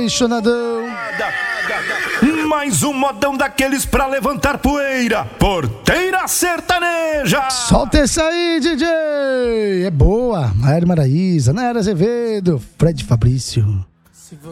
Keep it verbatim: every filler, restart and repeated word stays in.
apaixonadão. Mais um modão daqueles pra levantar poeira. Porteira sertaneja. Solta essa aí, D J. É boa. Maíra Maraíza, Nayara Azevedo, Fred Fabrício.